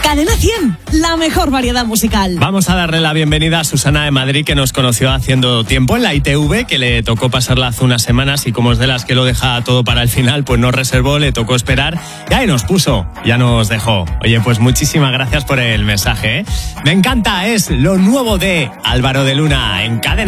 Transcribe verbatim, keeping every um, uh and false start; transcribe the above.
Cadena cien, la mejor variedad musical. Vamos a darle la bienvenida a Susana de Madrid, que nos conoció haciendo tiempo en la I T V, que le tocó pasarla hace unas semanas y como es de las que lo deja todo para el final, pues no reservó, le tocó esperar y ahí nos puso, ya nos dejó. Oye, pues muchísimas gracias por el mensaje, ¿eh? Me encanta, es lo nuevo de Álvaro de Luna en Cadena.